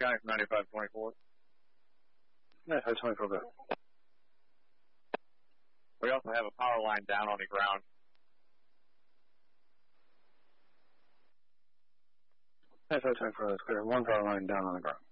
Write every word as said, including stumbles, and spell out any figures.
Skype ninety-five twenty-four. ninety-five twenty-four, go. We also have a power line down on the ground. ninety-five twenty-four, that's clear. One power line down on the ground.